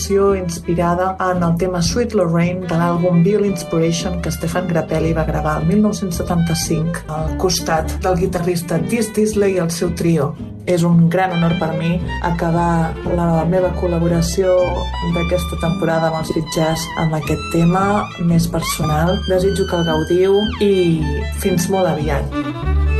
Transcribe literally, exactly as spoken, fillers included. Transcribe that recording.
inspirada en el tema Sweet Lorraine de l'àlbum Bill Inspiration que Stefan Grappelli va gravar el mil nou-cents setanta-cinc al costat del guitarrista Dizz Disley i el seu trio. És un gran honor per mi acabar la meva col·laboració d'aquesta temporada amb els Sweet Jazz amb aquest tema més personal. Desitjo que el gaudiu i fins molt aviat.